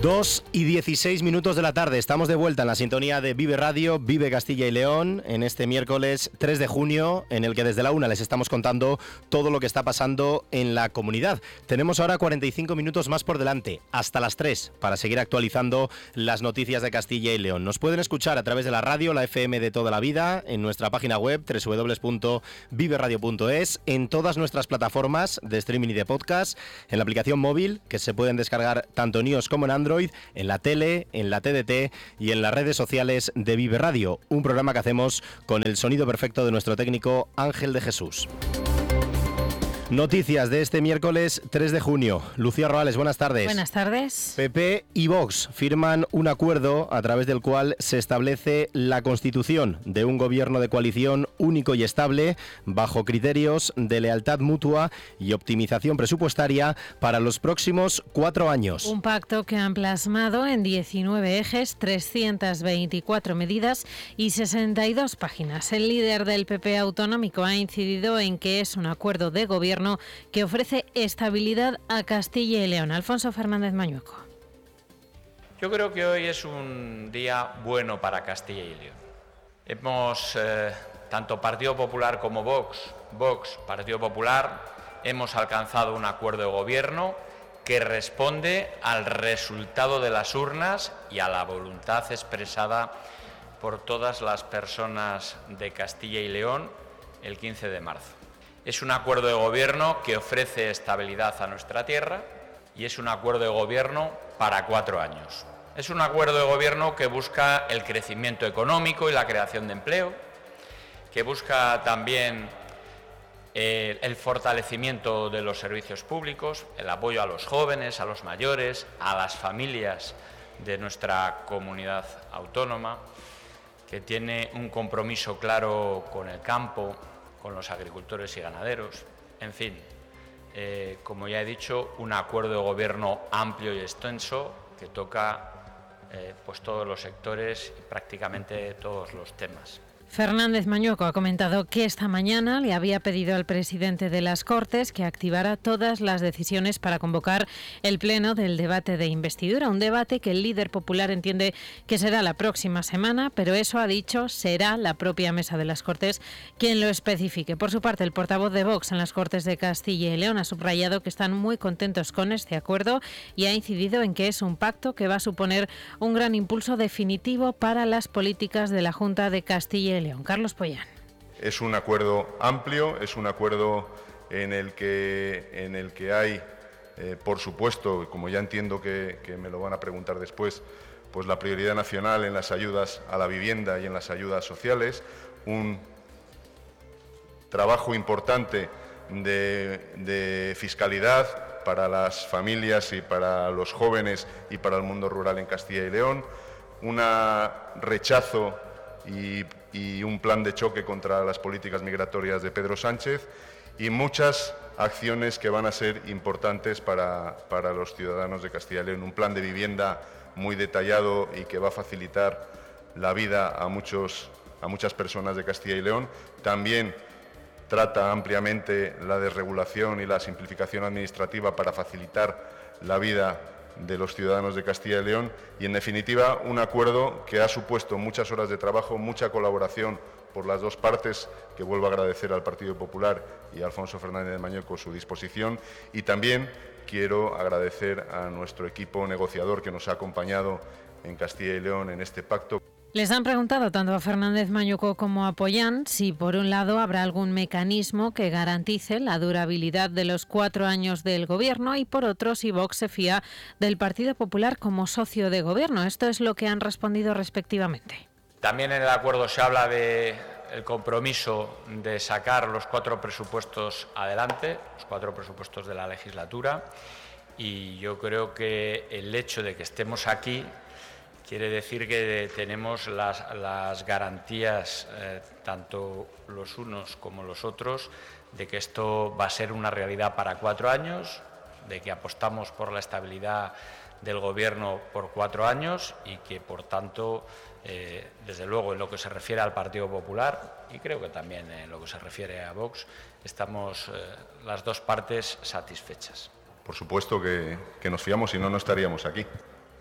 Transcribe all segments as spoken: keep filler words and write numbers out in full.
dos y dieciséis minutos de la tarde, estamos de vuelta en la sintonía de Vive Radio, Vive Castilla y León, en este miércoles tres de junio, en el que desde la una les estamos contando todo lo que está pasando en la comunidad. Tenemos ahora cuarenta y cinco minutos más por delante, hasta las tres, para seguir actualizando las noticias de Castilla y León. Nos pueden escuchar a través de la radio, la F M de toda la vida, en nuestra página web doble u doble u doble u punto vive radio punto es, en todas nuestras plataformas de streaming y de podcast, en la aplicación móvil, que se pueden descargar tanto en iOS como en Android, en la tele, en la T D T y en las redes sociales de Vive Radio, un programa que hacemos con el sonido perfecto de nuestro técnico Ángel de Jesús. Noticias de este miércoles tres de junio. Lucía Roales, buenas tardes. Buenas tardes. P P y Vox firman un acuerdo a través del cual se establece la constitución de un gobierno de coalición único y estable bajo criterios de lealtad mutua y optimización presupuestaria para los próximos cuatro años. Un pacto que han plasmado en diecinueve ejes, trescientas veinticuatro medidas y sesenta y dos páginas. El líder del P P autonómico ha incidido en que es un acuerdo de gobierno que ofrece estabilidad a Castilla y León. Alfonso Fernández Mañueco. Yo creo que hoy es un día bueno para Castilla y León. Hemos, eh, tanto Partido Popular como Vox, Vox, Partido Popular, hemos alcanzado un acuerdo de gobierno que responde al resultado de las urnas y a la voluntad expresada por todas las personas de Castilla y León el quince de marzo. Es un acuerdo de gobierno que ofrece estabilidad a nuestra tierra y es un acuerdo de gobierno para cuatro años. Es un acuerdo de gobierno que busca el crecimiento económico y la creación de empleo, que busca también eh, el fortalecimiento de los servicios públicos, el apoyo a los jóvenes, a los mayores, a las familias de nuestra comunidad autónoma, que tiene un compromiso claro con el campo, con los agricultores y ganaderos, en fin, eh, como ya he dicho, un acuerdo de gobierno amplio y extenso que toca eh, pues todos los sectores y prácticamente todos los temas. Fernández Mañueco ha comentado que esta mañana le había pedido al presidente de las Cortes que activara todas las decisiones para convocar el pleno del debate de investidura, un debate que el líder popular entiende que será la próxima semana, pero eso, ha dicho, será la propia mesa de las Cortes quien lo especifique. Por su parte, el portavoz de Vox en las Cortes de Castilla y León ha subrayado que están muy contentos con este acuerdo y ha incidido en que es un pacto que va a suponer un gran impulso definitivo para las políticas de la Junta de Castilla y León. León. Carlos Pollán. Es un acuerdo amplio, es un acuerdo en el que, en el que hay, eh, por supuesto, como ya entiendo que, que me lo van a preguntar después, pues la prioridad nacional en las ayudas a la vivienda y en las ayudas sociales, un trabajo importante de, de fiscalidad para las familias y para los jóvenes y para el mundo rural en Castilla y León, un rechazo Y, y un plan de choque contra las políticas migratorias de Pedro Sánchez y muchas acciones que van a ser importantes para, para los ciudadanos de Castilla y León. Un plan de vivienda muy detallado y que va a facilitar la vida a, muchos, a muchas personas de Castilla y León. También trata ampliamente la desregulación y la simplificación administrativa para facilitar la vida de los ciudadanos de Castilla y León y, en definitiva, un acuerdo que ha supuesto muchas horas de trabajo, mucha colaboración por las dos partes, que vuelvo a agradecer al Partido Popular y a Alfonso Fernández de Mañueco su disposición, y también quiero agradecer a nuestro equipo negociador que nos ha acompañado en Castilla y León en este pacto. Les han preguntado tanto a Fernández Mañueco como a Pollán si, por un lado, habrá algún mecanismo que garantice la durabilidad de los cuatro años del Gobierno y, por otro, si Vox se fía del Partido Popular como socio de Gobierno. Esto es lo que han respondido respectivamente. También en el acuerdo se habla de el compromiso de sacar los cuatro presupuestos adelante, los cuatro presupuestos de la legislatura, y yo creo que el hecho de que estemos aquí quiere decir que tenemos las, las garantías, eh, tanto los unos como los otros, de que esto va a ser una realidad para cuatro años, de que apostamos por la estabilidad del Gobierno por cuatro años y que, por tanto, eh, desde luego, en lo que se refiere al Partido Popular y creo que también en lo que se refiere a Vox, estamos eh, las dos partes satisfechas. Por supuesto que, que nos fiamos, si no, no estaríamos aquí.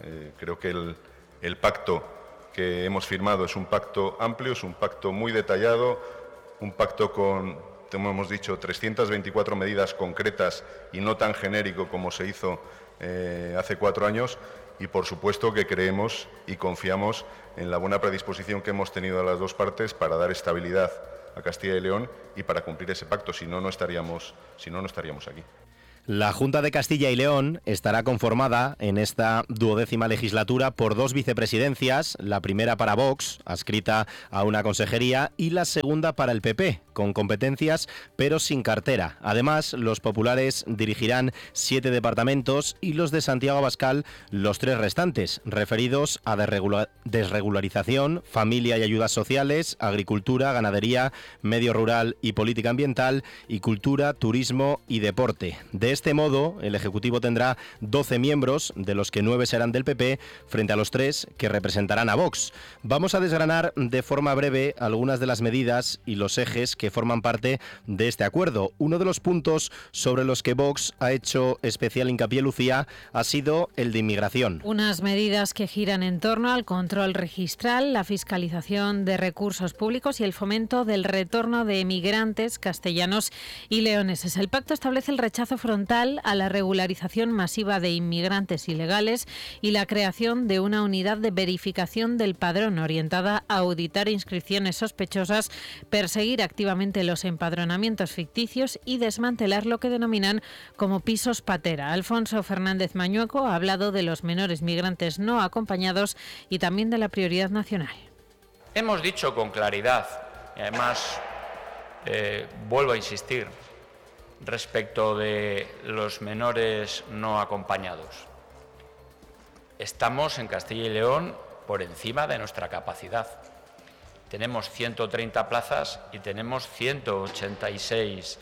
Eh, creo que el, el pacto que hemos firmado es un pacto amplio, es un pacto muy detallado, un pacto con, como hemos dicho, trescientas veinticuatro medidas concretas y no tan genérico como se hizo eh, hace cuatro años. Y, por supuesto, que creemos y confiamos en la buena predisposición que hemos tenido a las dos partes para dar estabilidad a Castilla y León y para cumplir ese pacto. Si no, no estaríamos, si no, no estaríamos aquí. La Junta de Castilla y León estará conformada en esta duodécima legislatura por dos vicepresidencias, la primera para Vox, adscrita a una consejería, y la segunda para el P P, con competencias pero sin cartera. Además, los populares dirigirán siete departamentos y los de Santiago Abascal los tres restantes, referidos a desregula- desregularización, familia y ayudas sociales, agricultura, ganadería, medio rural y política ambiental, y cultura, turismo y deporte. De De este modo, el Ejecutivo tendrá doce miembros, de los que nueve serán del P P, frente a los tres que representarán a Vox. Vamos a desgranar de forma breve algunas de las medidas y los ejes que forman parte de este acuerdo. Uno de los puntos sobre los que Vox ha hecho especial hincapié, Lucía, ha sido el de inmigración. Unas medidas que giran en torno al control registral, la fiscalización de recursos públicos y el fomento del retorno de emigrantes castellanos y leoneses. El pacto establece el rechazo frontal a la regularización masiva de inmigrantes ilegales y la creación de una unidad de verificación del padrón orientada a auditar inscripciones sospechosas, perseguir activamente los empadronamientos ficticios y desmantelar lo que denominan como pisos patera. Alfonso Fernández Mañueco ha hablado de los menores migrantes no acompañados y también de la prioridad nacional. Hemos dicho con claridad, y además eh, vuelvo a insistir, respecto de los menores no acompañados. Estamos en Castilla y León por encima de nuestra capacidad. Tenemos ciento treinta plazas y tenemos ciento ochenta y seis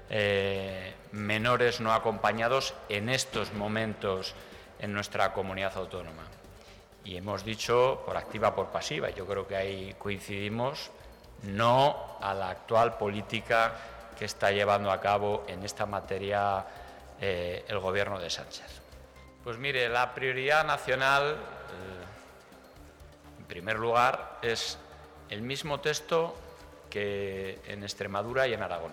eh, menores no acompañados en estos momentos en nuestra comunidad autónoma. Y hemos dicho por activa, por pasiva, yo creo que ahí coincidimos, no a la actual política que está llevando a cabo en esta materia eh, el Gobierno de Sánchez. Pues mire, la prioridad nacional, eh, en primer lugar, es el mismo texto que en Extremadura y en Aragón.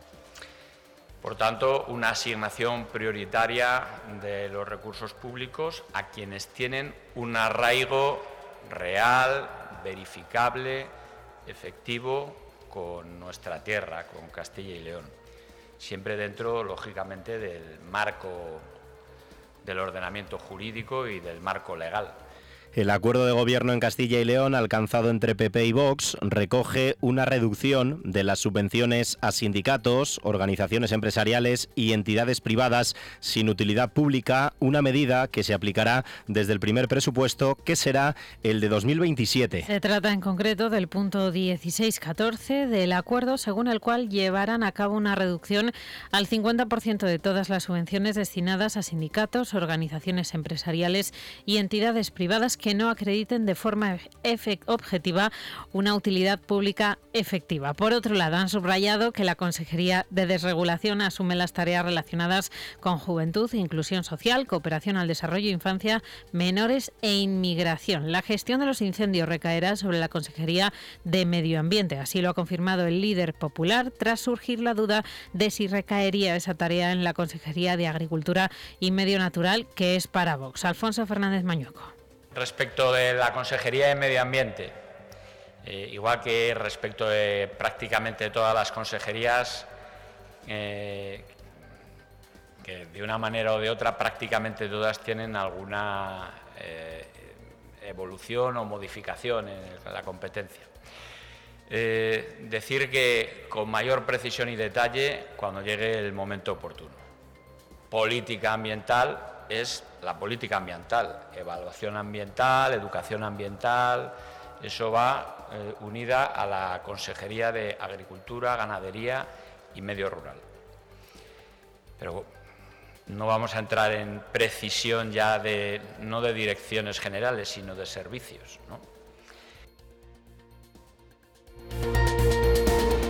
Por tanto, una asignación prioritaria de los recursos públicos a quienes tienen un arraigo real, verificable, efectivo, con nuestra tierra, con Castilla y León, siempre dentro, lógicamente, del marco del ordenamiento jurídico y del marco legal. El acuerdo de gobierno en Castilla y León alcanzado entre P P y Vox recoge una reducción de las subvenciones a sindicatos, organizaciones empresariales y entidades privadas sin utilidad pública, una medida que se aplicará desde el primer presupuesto, que será el de dos mil veintisiete. Se trata en concreto del punto dieciséis catorce del acuerdo, según el cual llevarán a cabo una reducción al cincuenta por ciento de todas las subvenciones destinadas a sindicatos, organizaciones empresariales y entidades privadas que no acrediten de forma objetiva una utilidad pública efectiva. Por otro lado, han subrayado que la Consejería de Desregulación asume las tareas relacionadas con juventud, inclusión social, cooperación al desarrollo, infancia, menores e inmigración. La gestión de los incendios recaerá sobre la Consejería de Medio Ambiente. Así lo ha confirmado el líder popular tras surgir la duda de si recaería esa tarea en la Consejería de Agricultura y Medio Natural, que es para Vox. Alfonso Fernández Mañueco. Respecto de la Consejería de Medio Ambiente, eh, igual que respecto de prácticamente todas las consejerías, eh, que de una manera o de otra prácticamente todas tienen alguna eh, evolución o modificación en la competencia. Eh, decir que con mayor precisión y detalle cuando llegue el momento oportuno. Política ambiental es la política ambiental, evaluación ambiental, educación ambiental, eso va eh, unida a la Consejería de Agricultura, Ganadería y Medio Rural. Pero no vamos a entrar en precisión ya de, no de direcciones generales, sino de servicios, ¿no?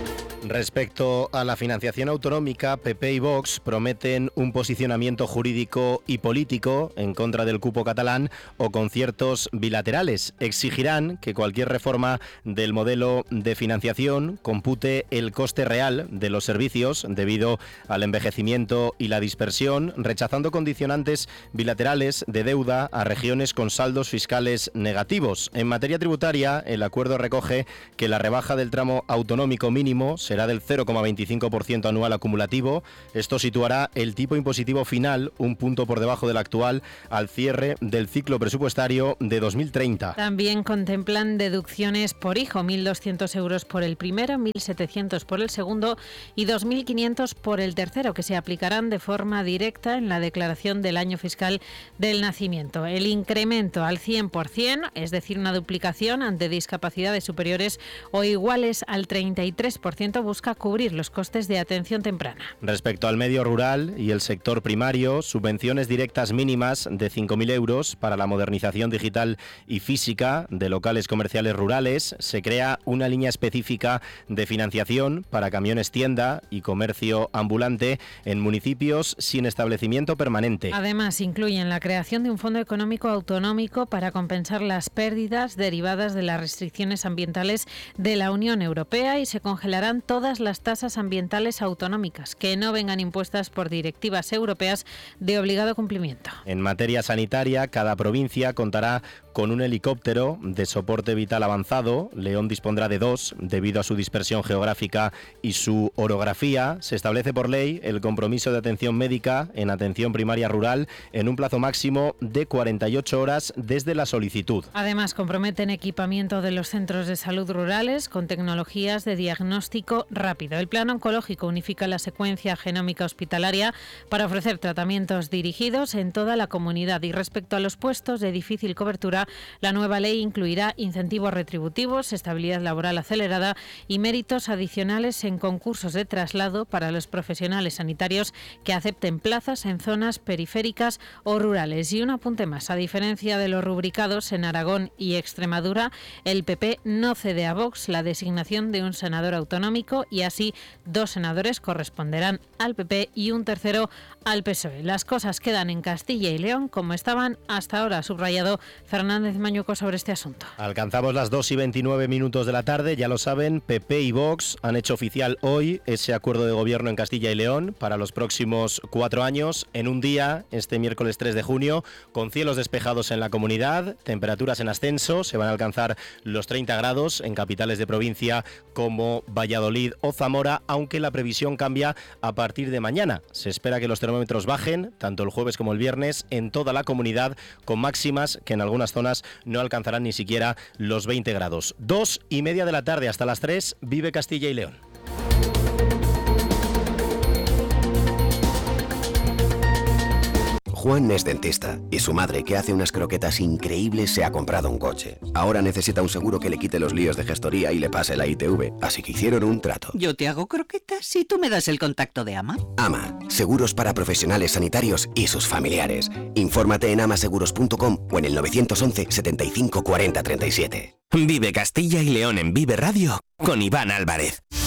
Respecto a la financiación autonómica, P P y Vox prometen un posicionamiento jurídico y político en contra del cupo catalán o conciertos bilaterales. Exigirán que cualquier reforma del modelo de financiación compute el coste real de los servicios debido al envejecimiento y la dispersión, rechazando condicionantes bilaterales de deuda a regiones con saldos fiscales negativos. En materia tributaria, el acuerdo recoge que la rebaja del tramo autonómico mínimo se será del cero coma veinticinco por ciento anual acumulativo. Esto situará el tipo impositivo final un punto por debajo del actual al cierre del ciclo presupuestario de dos mil treinta. También contemplan deducciones por hijo, mil doscientos euros por el primero, mil setecientos por el segundo y dos mil quinientos por el tercero, que se aplicarán de forma directa en la declaración del año fiscal del nacimiento. El incremento al cien por ciento, es decir, una duplicación ante discapacidades superiores o iguales al treinta y tres por ciento, busca cubrir los costes de atención temprana. Respecto al medio rural y el sector primario, subvenciones directas mínimas de cinco mil euros para la modernización digital y física de locales comerciales rurales. Se crea una línea específica de financiación para camiones tienda y comercio ambulante en municipios sin establecimiento permanente. Además, incluyen la creación de un fondo económico autonómico para compensar las pérdidas derivadas de las restricciones ambientales de la Unión Europea y se congelarán todas las tasas ambientales autonómicas que no vengan impuestas por directivas europeas de obligado cumplimiento. En materia sanitaria, cada provincia contará con un helicóptero de soporte vital avanzado. León dispondrá de dos, debido a su dispersión geográfica y su orografía. Se establece por ley el compromiso de atención médica en atención primaria rural en un plazo máximo de cuarenta y ocho horas desde la solicitud. Además, comprometen equipamiento de los centros de salud rurales con tecnologías de diagnóstico rápido. El plan oncológico unifica la secuencia genómica hospitalaria para ofrecer tratamientos dirigidos en toda la comunidad. Y respecto a los puestos de difícil cobertura, la nueva ley incluirá incentivos retributivos, estabilidad laboral acelerada y méritos adicionales en concursos de traslado para los profesionales sanitarios que acepten plazas en zonas periféricas o rurales. Y un apunte más, a diferencia de los rubricados en Aragón y Extremadura, el P P no cede a Vox la designación de un senador autonómico y así dos senadores corresponderán al P P y un tercero al P S O E. Las cosas quedan en Castilla y León como estaban hasta ahora, ha subrayado Fernández Mañuco sobre este asunto. Alcanzamos las dos y veintinueve minutos de la tarde, ya lo saben, P P y Vox han hecho oficial hoy ese acuerdo de gobierno en Castilla y León para los próximos cuatro años, en un día, este miércoles tres de junio, con cielos despejados en la comunidad, temperaturas en ascenso, se van a alcanzar los treinta grados en capitales de provincia como Valladolid o Zamora, aunque la previsión cambia a partir de mañana. Se espera que los termómetros bajen, tanto el jueves como el viernes, en toda la comunidad, con máximas que en algunas zonas no alcanzarán ni siquiera los veinte grados. Dos y media de la tarde hasta las tres, vive Castilla y León. Juan es dentista y su madre, que hace unas croquetas increíbles, se ha comprado un coche. Ahora necesita un seguro que le quite los líos de gestoría y le pase la I T V, así que hicieron un trato. Yo te hago croquetas y tú me das el contacto de Ama. Ama, seguros para profesionales sanitarios y sus familiares. Infórmate en amaseguros punto com o en el nueve once, setenta y cinco, cuarenta, treinta y siete. Vive Castilla y León en Vive Radio con Iván Álvarez.